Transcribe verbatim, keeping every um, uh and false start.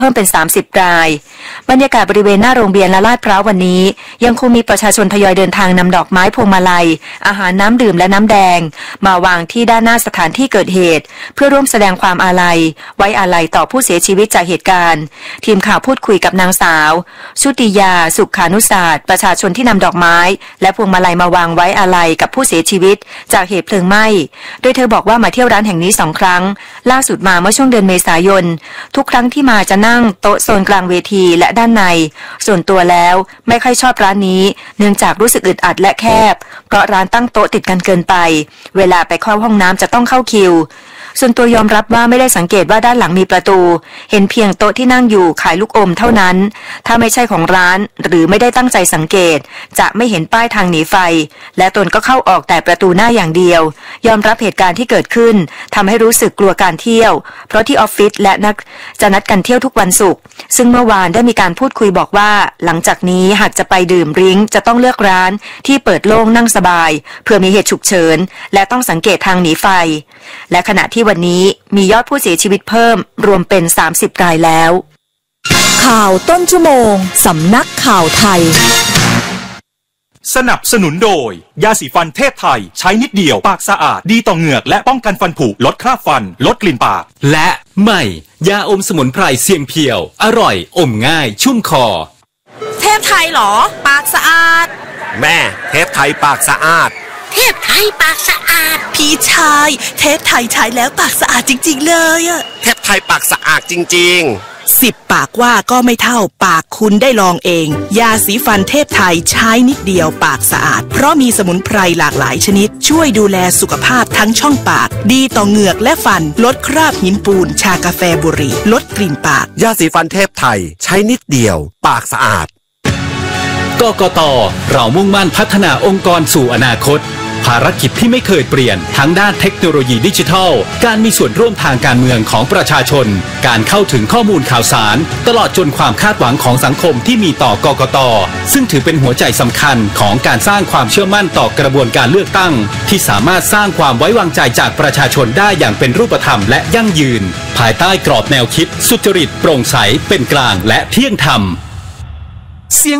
เพิ่มเป็นสามสิบรายบรรยากาศบริเวณหน้าโรงเรียนและลาดพร้าววันนี้ยังคงมีประชาชนทยอยเดินทางนำดอกไม้พวงมาลัยอาหารน้ำดื่มและน้ำแดงมาวางที่ด้านหน้าสถานที่เกิดเหตุเพื่อร่วมแสดงความอาลัยไว้อาลัยต่อผู้เสียชีวิตจากเหตุการณ์ทีมข่าวพูดคุยกับนางสาวชุติยาสุขานุศาสตร์ประชาชนที่นำดอกไม้และพวงมาลัยมาวางไว้อาลัยกับผู้เสียชีวิตจากเหตุเพลิงไหม้โดยเธอบอกว่ามาเที่ยวร้านแห่งนี้สองครั้งล่าสุดมาเมื่อช่วงเดือนเมษายนทุกครั้งที่มาจะนั่งโต๊ะโซนกลางเวทีและด้านในส่วนตัวแล้วไม่ค่อยชอบร้านนี้เนื่องจากรู้สึกอึดอัดและแคบเพราะร้านตั้งโต๊ะติดกันเกินไปเวลาไปเข้าห้องน้ำจะต้องเข้าคิวส่วนตัวยอมรับว่าไม่ได้สังเกตว่าด้านหลังมีประตูเห็นเพียงโต๊ะที่นั่งอยู่ขายลูกอมเท่านั้นถ้าไม่ใช่ของร้านหรือไม่ได้ตั้งใจสังเกตจะไม่เห็นป้ายทางหนีไฟและตนก็เข้าออกแต่ประตูหน้าอย่างเดียวยอมรับเหตุการณ์ที่เกิดขึ้นทำให้รู้สึกกลัวการเที่ยวเพราะที่ออฟฟิศและนักจะนัดกันเที่ยวทุกวันศุกร์ซึ่งเมื่อวานได้มีการพูดคุยบอกว่าหลังจากนี้หากจะไปดื่มดริงก์จะต้องเลือกร้านที่เปิดโล่งนั่งสบายเพื่อมีเหตุฉุกเฉินและต้องสังเกตทางหนีไฟและขณะที่วันนี้มียอดผู้เสียชีวิตเพิ่มรวมเป็นสามสิบรายแล้วข่าวต้นชั่วโมงสำนักข่าวไทยสนับสนุนโดยยาสีฟันเทพไทยใช้นิดเดียวปากสะอาดดีต่อเหงือกและป้องกันฟันผุลดคราบฟันลดกลิ่นปากและใหม่ยาอมสมุนไพรเสียงเพียวอร่อยอมง่ายชุ่มคอเทพไทยเหรอปากสะอาดแม่เทพไทยปากสะอาดเทพไทยปากสะอาดพี่ชายเทพไทยใช้แล้วปากสะอาดจริงๆเลยอะเทพไทยปากสะอาดจริงๆสิบปากว่าก็ไม่เท่าปากคุณได้ลองเองยาสีฟันเทพไทยใช้นิดเดียวปากสะอาดเพราะมีสมุนไพรหลากหลายชนิดช่วยดูแลสุขภาพทั้งช่องปากดีต่อเหงือกและฟันลดคราบหินปูนชากาแฟบุหรี่ลดกลิ่นปากยาสีฟันเทพไทยใช้นิดเดียวปากสะอาดกกต.เรามุ่งมั่นพัฒนาองค์กรสู่อนาคตภารกิจที่ไม่เคยเปลี่ยนทั้งด้านเทคโนโลยีดิจิทัลการมีส่วนร่วมทางการเมืองของประชาชนการเข้าถึงข้อมูลข่าวสารตลอดจนความคาดหวังของสังคมที่มีต่อกกต.ซึ่งถือเป็นหัวใจสำคัญของการสร้างความเชื่อมั่นต่อกระบวนการเลือกตั้งที่สามารถสร้างความไว้วางใจจากประชาชนได้อย่างเป็นรูปธรรมและยั่งยืนภายใต้กรอบแนวคิดสุจริตโปร่งใสเป็นกลางและเที่ยงธรรมเสียง